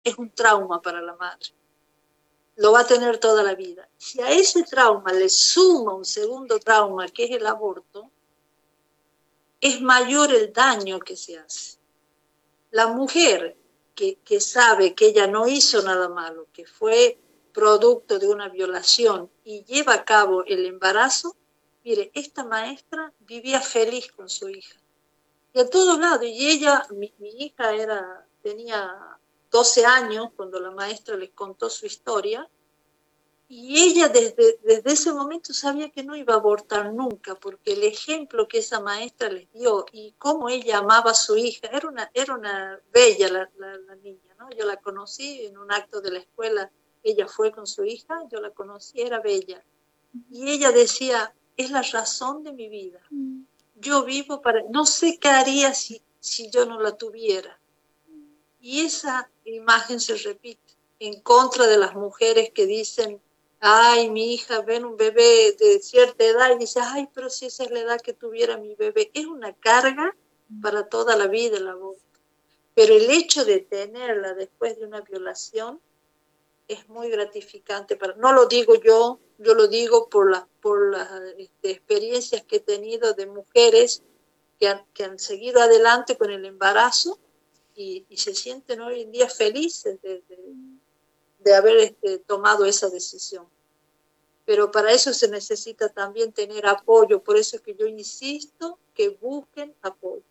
es un trauma para la madre. Lo va a tener toda la vida. Si a ese trauma le suma un segundo trauma, que es el aborto, es mayor el daño que se hace. La mujer que sabe que ella no hizo nada malo, que fue producto de una violación y lleva a cabo el embarazo, mire, esta maestra vivía feliz con su hija. Y a todos lados, y ella, mi hija tenía 12 años cuando la maestra les contó su historia, y ella desde ese momento sabía que no iba a abortar nunca, porque el ejemplo que esa maestra les dio y cómo ella amaba a su hija, era una bella la niña, ¿no? Yo la conocí en un acto de la escuela, ella fue con su hija, yo la conocí, era bella. Y ella decía, es la razón de mi vida. Yo vivo no sé qué haría si yo no la tuviera. Y esa imagen se repite en contra de las mujeres que dicen, ay, mi hija, ven un bebé de cierta edad y dice, ay, pero si esa es la edad que tuviera mi bebé. Es una carga para toda la vida el aborto. Pero el hecho de tenerla después de una violación es muy gratificante. No lo digo yo lo digo por las experiencias que he tenido de mujeres que han seguido adelante con el embarazo y se sienten hoy en día felices de haber tomado esa decisión. Pero para eso se necesita también tener apoyo, por eso es que yo insisto que busquen apoyo,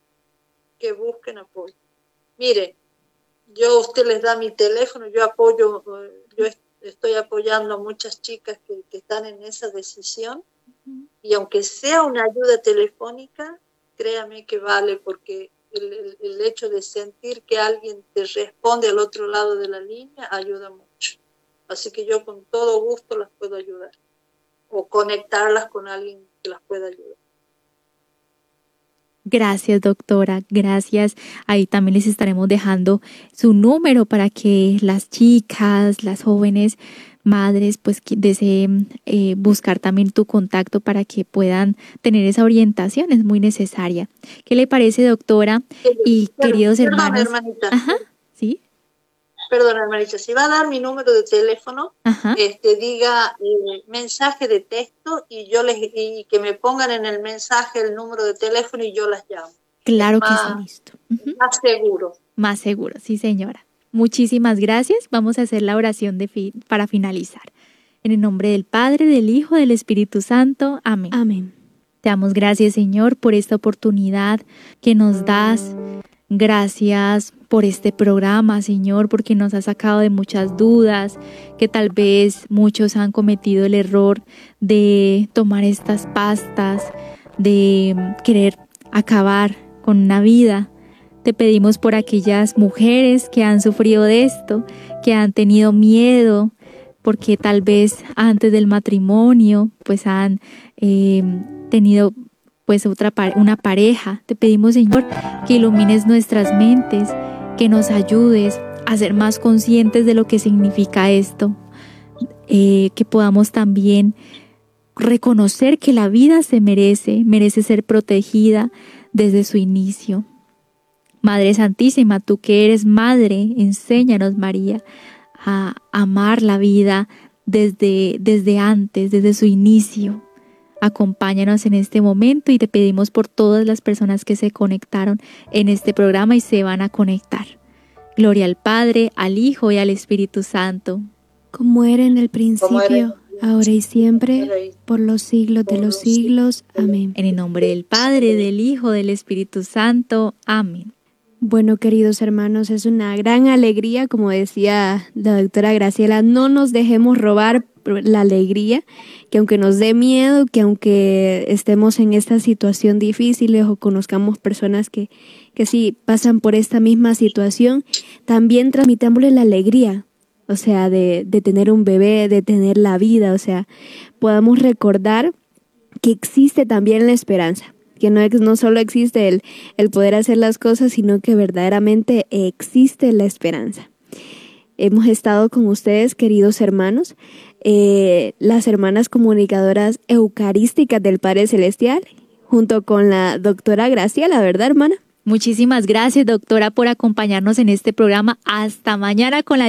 Mire, usted les da mi teléfono, yo estoy apoyando a muchas chicas que están en esa decisión, y aunque sea una ayuda telefónica, créame que vale, porque el hecho de sentir que alguien te responde al otro lado de la línea ayuda mucho. Así que yo con todo gusto las puedo ayudar o conectarlas con alguien que las pueda ayudar. Gracias, doctora, gracias. Ahí también les estaremos dejando su número para que las chicas, las jóvenes madres, pues deseen buscar también tu contacto para que puedan tener esa orientación, es muy necesaria. ¿Qué le parece, doctora? Y queridos hermanos. Hermanita. Ajá, ¿sí? Perdón, hermanita, si va a dar mi número de teléfono, diga mensaje de texto y que me pongan en el mensaje el número de teléfono y yo las llamo. Claro que sí, listo. Más seguro. Más seguro, sí, señora. Muchísimas gracias. Vamos a hacer la oración para finalizar. En el nombre del Padre, del Hijo, del Espíritu Santo. Amén. Amén. Te damos gracias, Señor, por esta oportunidad que nos das. Gracias por este programa, Señor, porque nos has sacado de muchas dudas, que tal vez muchos han cometido el error de tomar estas pastas, de querer acabar con una vida. Te pedimos por aquellas mujeres que han sufrido de esto, que han tenido miedo, porque tal vez antes del matrimonio pues han tenido pues una pareja. Te pedimos, Señor, que ilumines nuestras mentes, que nos ayudes a ser más conscientes de lo que significa esto, que podamos también reconocer que la vida se merece ser protegida desde su inicio. Madre Santísima, tú que eres madre, enséñanos, María, a amar la vida desde antes, desde su inicio. Acompáñanos en este momento y te pedimos por todas las personas que se conectaron en este programa y se van a conectar. Gloria al Padre, al Hijo y al Espíritu Santo. Como era en el principio, ahora y siempre, por los siglos de los siglos. Amén. En el nombre del Padre, del Hijo, del Espíritu Santo. Amén. Bueno, queridos hermanos, es una gran alegría, como decía la doctora Graciela, no nos dejemos robar la alegría, que aunque nos dé miedo, que aunque estemos en esta situación difícil o conozcamos personas que sí pasan por esta misma situación, también transmitámosle la alegría, o sea, de tener un bebé, de tener la vida, o sea, podamos recordar que existe también la esperanza. Que no solo existe el poder hacer las cosas, sino que verdaderamente existe la esperanza. Hemos estado con ustedes, queridos hermanos, las hermanas comunicadoras eucarísticas del Padre Celestial, junto con la doctora Graciela, ¿verdad, hermana? Muchísimas gracias, doctora, por acompañarnos en este programa. Hasta mañana con la